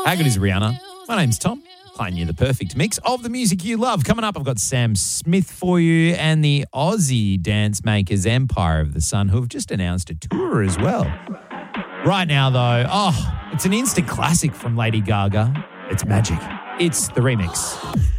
How good is Rihanna? My name's Tom, playing you the perfect mix of the music you love. Coming up, I've got Sam Smith for you and the Aussie dance makers Empire of the Sun, who have just announced a tour as well. Right now, though, it's an instant classic from Lady Gaga. It's Magic. It's the remix.